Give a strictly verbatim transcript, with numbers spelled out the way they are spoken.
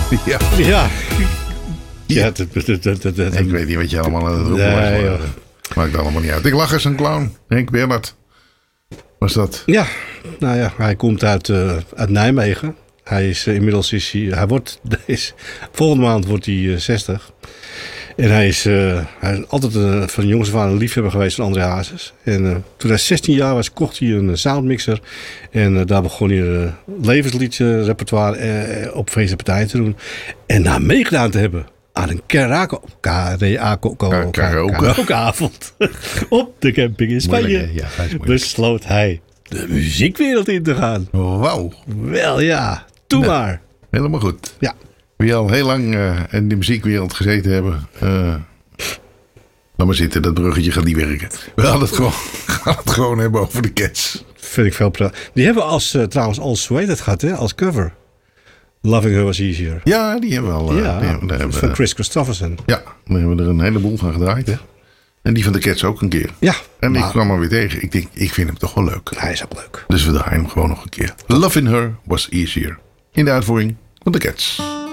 Ja. Ja. Ja. Ja, dat, dat, dat, dat, dat- Ik weet niet wat je allemaal aan het roepen Nee, was. joh. Maar, uh, maakt allemaal niet uit. Ik lach als een clown. Henk Bernhard. Was dat? ja, nou ja, hij komt uit, uh, uit Nijmegen. Hij is uh, inmiddels is hij, hij wordt deze, volgende maand wordt hij uh, zestig. En hij is, uh, hij is altijd uh, van jongs af aan een liefhebber geweest van André Hazes. En uh, toen hij zestien jaar was, kocht hij een uh, soundmixer. En uh, daar begon hij een uh, levensliedje repertoire uh, op feest en partijen te doen. En na meegedaan te hebben aan een karaoke karaokeavond op de camping in Spanje, Moeilijk, hè? Ja, hij is moeilijk. besloot hij de muziekwereld in te gaan. Wauw. Wel ja, doe Nou. maar. Helemaal goed. Ja. Wie al heel lang uh, in de muziekwereld gezeten hebben. Uh, laat maar zitten, dat bruggetje gaat niet werken. We gaan het gewoon, gaan het gewoon hebben over de Cats. Vind ik veel prettig. Die hebben als, uh, trouwens als, hoe heet het gehad, hè? Als cover. Loving Her Was Easier. Ja, die hebben we al. Uh, ja, die hebben, daar hebben, van Chris Christofferson. Ja, daar hebben we er een heleboel van gedraaid. Hè? En die van de Cats ook een keer. Ja. En maar ik kwam er weer tegen. Ik denk, ik vind hem toch wel leuk. hij is ook leuk. Dus we draaien hem gewoon nog een keer. Loving Her Was Easier. In de uitvoering van de Cats.